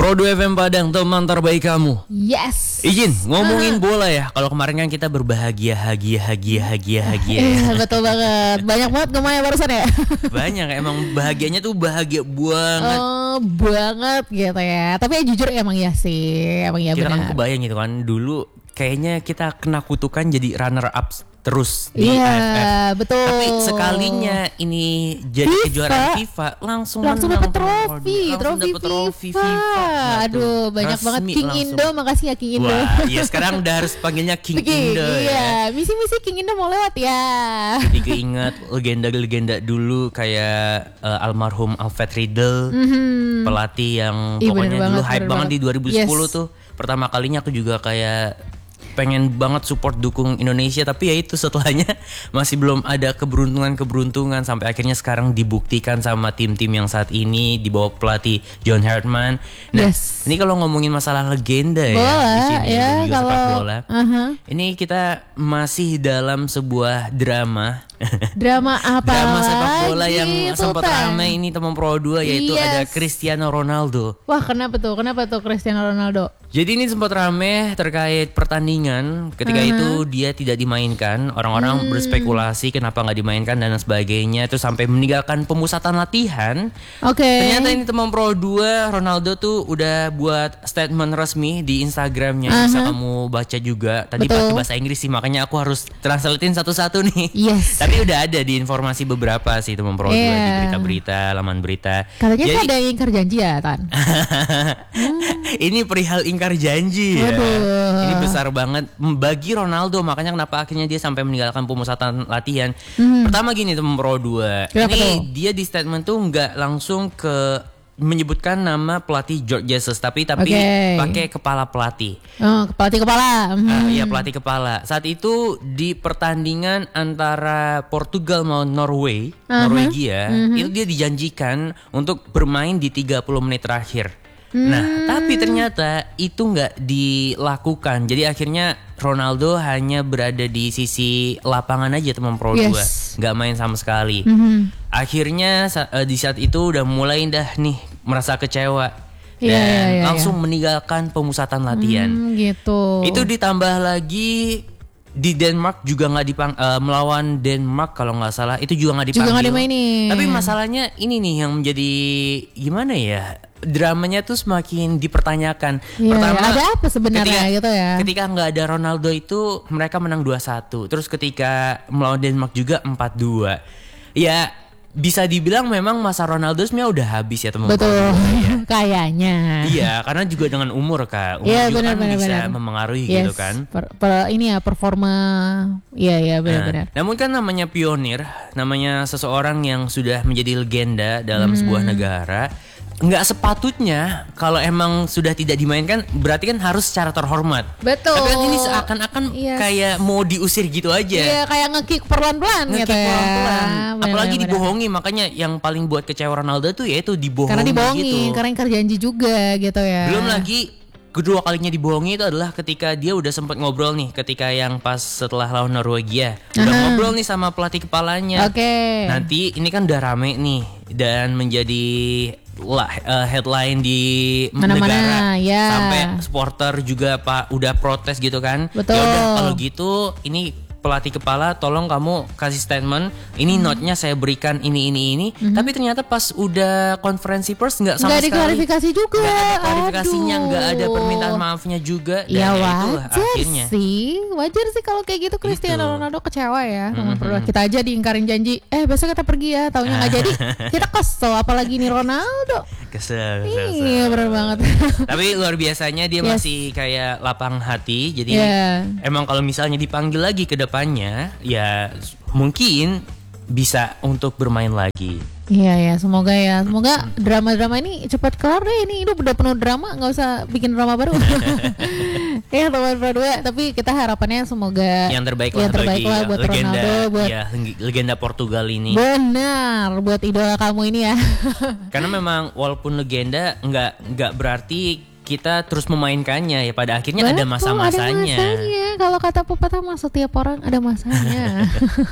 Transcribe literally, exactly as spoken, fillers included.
Pro dua F M Padang, teman terbaik kamu. Yes. Izin ngomongin bola ya. Kalau kemarin kan kita berbahagia, hagia, hagia, hagia, hagia. Iya betul banget. Banyak banget ngomongnya barusan ya. Banyak, emang bahagianya tuh bahagia banget. Oh banget gitu ya. Tapi ya jujur emang ya sih, emang ya Kita kan benar. kebayang gitu kan dulu. Kayaknya kita kena kutukan jadi runner up terus di Iya A F F. betul. Tapi sekalinya ini jadi FIFA, kejuaraan FIFA langsung langsung menang dapat trofi, langsung trofi dapet trofi FIFA. FIFA. Nah, Aduh, tuh, banyak resmi banget King langsung. Indo, makasih ya King Indo. Wah, iya sekarang udah harus panggilnya King King, Indo ya. iya, misi-misi King Indo mau lewat ya. Jadi keinget legenda-legenda dulu kayak uh, almarhum Alfred Riedel, Mhm. pelatih yang Ih, pokoknya bener dulu banget, hype bener banget banget. di dua ribu sepuluh Yes. tuh. Pertama kalinya aku juga kayak pengen banget support dukung Indonesia, tapi ya itu setelahnya masih belum ada keberuntungan-keberuntungan sampai akhirnya sekarang dibuktikan sama tim-tim yang saat ini di bawah pelatih John Hartman. Nah, Yes. ini kalau ngomongin masalah legenda ya Bola di sini ya dan juga sepak kalau bola. Aha. Ini kita masih dalam sebuah drama. Drama apa Drama sepak bola lagi, yang sempat Sultan? ramai ini teman Pro dua yaitu Yes. ada Cristiano Ronaldo. Wah kenapa tuh? Kenapa tuh Cristiano Ronaldo? Jadi ini sempat rame terkait pertandingan. Ketika Uh-huh. itu dia tidak dimainkan. Orang-orang Hmm. berspekulasi kenapa nggak dimainkan dan sebagainya. Terus sampai meninggalkan pemusatan latihan. Oke. Ternyata ini teman Pro dua Ronaldo tuh udah buat statement resmi di Instagramnya. Bisa kamu baca juga. Tadi Betul. pakai bahasa Inggris sih, makanya aku harus translatein satu-satu nih. Yes. Tapi udah ada di informasi beberapa sih teman Pro dua di Iya. berita-berita, laman berita. Katanya sih Jadi- ada yang ingkar janji ya Tan. Ini perihal ingkar janji ya. Waduh. Ini besar banget bagi Ronaldo, makanya kenapa akhirnya dia sampai meninggalkan pemusatan latihan. Pertama gini teman Pro dua. Kenapa Ini tuh? dia di statement tuh nggak langsung ke menyebutkan nama pelatih George Jesus, tapi tapi Oke. pakai kepala pelatih. Oh, pelatih kepala. Mhm. Ah, iya pelatih kepala. Saat itu di pertandingan antara Portugal mau Norway, Norwegia, itu dia dijanjikan untuk bermain di tiga puluh menit terakhir. Nah, tapi ternyata itu nggak dilakukan. Jadi akhirnya Ronaldo hanya berada di sisi lapangan aja teman Pro dua, Yes. nggak main sama sekali. Mhm. Akhirnya sa- eh, di saat itu udah mulai dah nih merasa kecewa dan Iya, iya, iya, langsung meninggalkan pemusatan latihan. Hmm, gitu. Itu ditambah lagi di Denmark juga nggak dipang eh, melawan Denmark kalau nggak salah itu juga nggak dipanggil. Juga nggak dimainin. Tapi masalahnya ini nih yang menjadi gimana ya? Dramanya tuh semakin dipertanyakan. Iya, ada apa sebenarnya ketika, gitu ya? Ketika nggak ada Ronaldo itu mereka menang dua satu. Terus ketika melawan Denmark juga empat dua. Ya bisa dibilang memang masa Ronaldo sebenarnya udah habis ya teman-teman. Betul. Ya. Kayaknya. Iya, karena juga dengan umur Kak. Umur Iya, juga benar, kan benar, bisa benar. memengaruhi Yes. gitu kan. Per- per- ini ya performa. Iya iya benar-benar. Nah, namun kan namanya pionir, namanya seseorang yang sudah menjadi legenda dalam Hmm. sebuah negara, nggak sepatutnya kalau emang sudah tidak dimainkan berarti kan harus secara terhormat. Betul. Tapi kan ini seakan-akan Yes. kayak mau diusir gitu aja. Iya kayak nge-kick perlahan-lahan gitu Nge-kick ya. pelan-pelan. Benar, Apalagi benar. dibohongi, makanya yang paling buat kecewa Ronaldo tuh yaitu dibohongi Karena dibohongin, gitu. karena ingkar janji juga gitu ya. Belum lagi kedua kalinya dibohongi itu adalah ketika dia udah sempet ngobrol nih ketika yang pas setelah lawan Norwegia. Udah Aha. ngobrol nih sama pelatih kepalanya. Oke. Nanti ini kan udah rame nih dan menjadi lah, eh, headline di Mana-mana, negara ya. sampai supporter juga Pak udah protes gitu kan. Betul. Ya udah kalau gitu ini pelatih kepala tolong kamu kasih statement ini Hmm. note-nya saya berikan ini ini ini tapi ternyata pas udah konferensi pers nggak sama Nggak sekali diklarifikasi juga. nggak ada klarifikasinya, Aduh. nggak ada permintaan maafnya juga. Dan Ya ya itulah wajar akhirnya. sih, wajar sih kalau kayak gitu Cristiano Gitu. Ronaldo kecewa ya. Mm-hmm. Kita aja diingkarin janji, eh besok kita pergi ya, taunya nggak jadi, kita kesel. Apalagi nih Ronaldo. Kesel, kesel, kesel. Iya bener banget. Tapi luar biasanya dia Yes. masih kayak lapang hati. Jadi Yeah. emang kalau misalnya dipanggil lagi ke depannya, ya mungkin bisa untuk bermain lagi. Iya ya, semoga ya, semoga drama-drama ini cepat kelar deh. Ini hidup udah penuh drama, nggak usah bikin drama baru. Ya teman berdua, tapi kita harapannya semoga Yang terbaik lah yang terbaik bagi lah buat legenda, Ronaldo, buat ya legenda Portugal ini. benar, buat idola kamu ini ya. Karena memang walaupun legenda nggak nggak berarti kita terus memainkannya ya pada akhirnya ada Betul, masa-masanya. Ada masanya. Kalau kata pepatah mah setiap orang ada masanya.